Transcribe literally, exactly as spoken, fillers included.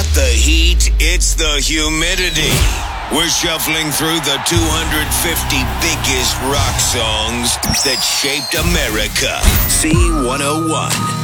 the heat, it's the humidity. We're shuffling through the two hundred fifty biggest rock songs that shaped America. C one oh one.